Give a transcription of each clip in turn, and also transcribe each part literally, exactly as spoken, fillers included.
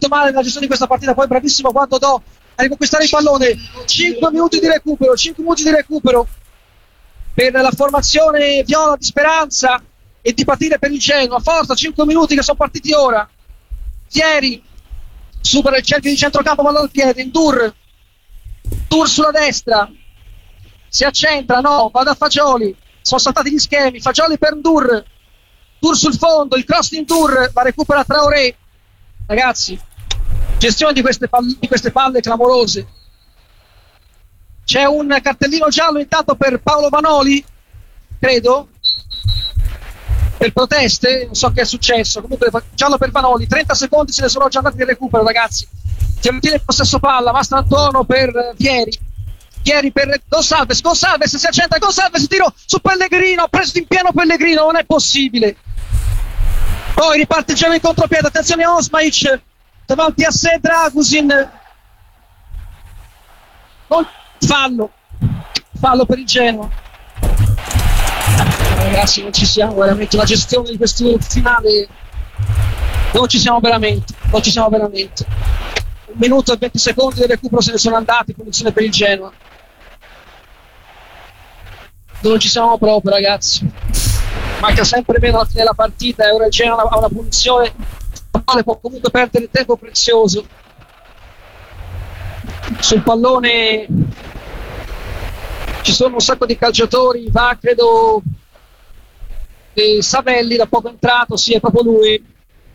molto male nella gestione di questa partita, poi bravissimo quando do a riconquistare il pallone. Cinque minuti di recupero, cinque minuti di recupero per la formazione viola di speranza e di patire per il Genoa. Forza, cinque minuti che sono partiti ora. Vieri supera il cerchio di centrocampo, palla al piede, Ndour Ndour sulla destra, si accentra, no, va da Fagioli, sono saltati gli schemi, Fagioli per Ndour, Ndour sul fondo, il cross di Ndour, la recupera Traoré. Ragazzi, gestione di queste palle, di queste palle clamorose. C'è un cartellino giallo intanto per Paolo Vanoli, credo, per proteste, non so che è successo. Comunque giallo per Vanoli, trenta secondi se ne sono già andati di recupero, ragazzi. Fiorentina in possesso palla, Mastrantuono per Vieri, Vieri per Gonsalves, Gonsalves si accenta, Gonsalves tiro su Pellegrino, preso in pieno Pellegrino, non è possibile. Poi riparte il Genoa in contropiede, attenzione a Osmaic davanti a sé Dragusin, fallo fallo per il Genoa. Ragazzi, non ci siamo veramente, la gestione di questo finale non ci siamo veramente non ci siamo veramente un minuto e venti secondi del recupero se ne sono andati, punizione per il Genoa, non ci siamo proprio, ragazzi. Manca sempre meno alla fine della partita e ora il Genoa ha una punizione la quale può comunque perdere tempo prezioso. Sul pallone ci sono un sacco di calciatori, va credo eh, Savelli, da poco entrato, sì, è proprio lui.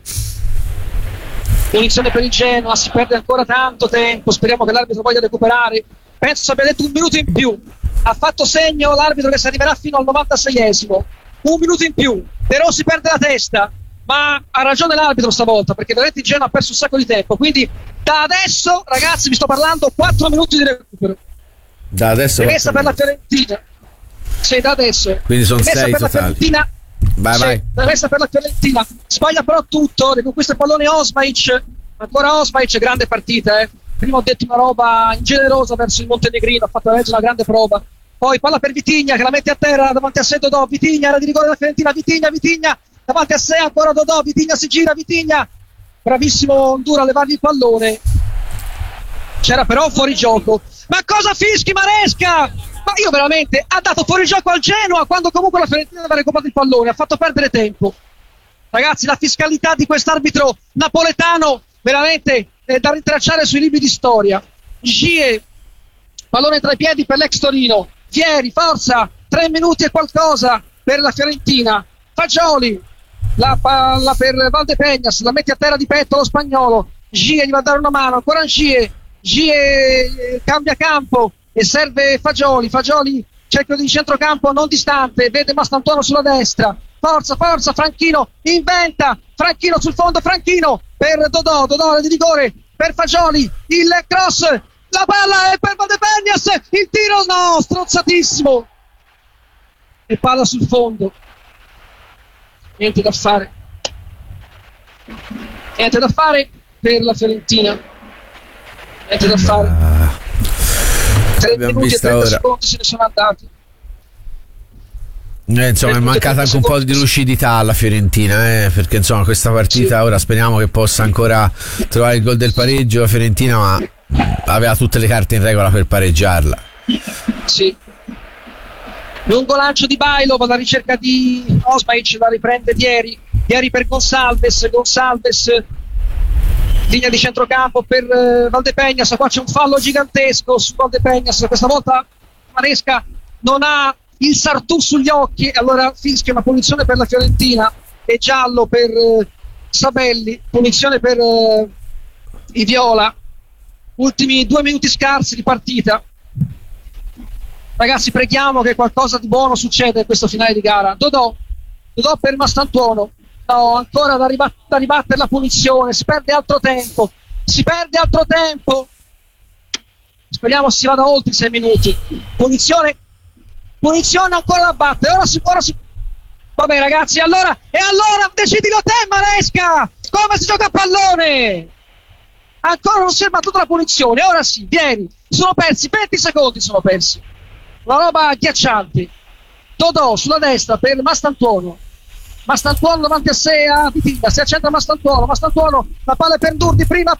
Punizione per il Genoa, si perde ancora tanto tempo, speriamo che l'arbitro voglia recuperare. Penso abbia detto un minuto in più, ha fatto segno l'arbitro che si arriverà fino al novantaseiesimo, un minuto in più. De Rossi perde la testa, ma ha ragione l'arbitro stavolta, perché veramente il Genoa ha perso un sacco di tempo, quindi da adesso, ragazzi, vi sto parlando, quattro minuti di recupero. Da adesso rimessa per la Fiorentina. Sì, da adesso. Quindi sono rimessa sei per totali. La Fiorentina. Vai, sì, vai. Rimessa per la Fiorentina. Sbaglia però tutto, riconquista il pallone Osmaic. Ancora Osmaic, grande partita, eh. Prima ho detto una roba ingenerosa verso il Montenegrino, ha fatto una grande prova. Poi palla per Vitigna che la mette a terra davanti a sé Dodò. Vitigna, era di rigore della Fiorentina. Vitigna, Vitigna davanti a sé ancora Dodò. Vitigna si gira, Vitigna. Bravissimo Ndour a levargli il pallone. C'era però fuori gioco. Ma cosa fischi Maresca? Ma io veramente, ha dato fuori gioco al Genoa quando comunque la Fiorentina aveva recuperato il pallone, ha fatto perdere tempo. Ragazzi, la fiscalità di quest'arbitro napoletano veramente è da rintracciare sui libri di storia. Gie, pallone tra i piedi per l'ex Torino. Vieri, forza, tre minuti e qualcosa per la Fiorentina. Fagioli, la palla per Valdepegnas, la mette a terra di petto lo spagnolo. Gie gli va a dare una mano, ancora Gie. Gie cambia campo e serve Fagioli. Fagioli cerchio di centrocampo non distante, vede Mastrantuono sulla destra. Forza, forza, Franchino inventa. Franchino sul fondo, Franchino per Dodò. Dodò di rigore per Fagioli. Il cross, la palla è per Valdepegnas. Il tiro, no, strozzatissimo. E palla sul fondo. Niente da fare. Niente da fare per la Fiorentina. Niente da fare. tre minuti e trenta secondi se ne sono andati. Eh, insomma è mancata anche un po' di lucidità alla Fiorentina, eh, perché insomma questa partita sì. Ora speriamo che possa ancora trovare il gol del pareggio la Fiorentina, ma aveva tutte le carte in regola per pareggiarla. Sì. Lungo lancio di Bailov alla ricerca di Osmaic, la riprende Vieri. Vieri per Gonsalves, Gonsalves linea di centrocampo per uh, Valdepegnas. Qua c'è un fallo gigantesco su Valdepegnas, questa volta Maresca non ha il Sartù sugli occhi, allora fischia una punizione per la Fiorentina e giallo per uh, Sabelli, punizione per uh, i Viola. Ultimi due minuti scarsi di partita, ragazzi, preghiamo che qualcosa di buono succeda in questo finale di gara. Dodò, Dodò per Mastrantuono. No, ancora da, ribat- da ribattere la punizione, si perde altro tempo, si perde altro tempo. Speriamo si vada oltre i sei minuti. Punizione, punizione ancora da battere. Ora si, ora si... Vabbè ragazzi, allora, e allora decidilo te Maresca, come si gioca a pallone? Ancora non si è battuta la punizione, ora sì, vieni, sono persi, venti secondi sono persi. Una roba agghiacciante. Dodò sulla destra per Mastrantuono. Mastrantuono davanti a sé a Vitigna, si accentra Mastrantuono, Mastrantuono, la palla per Ndour di prima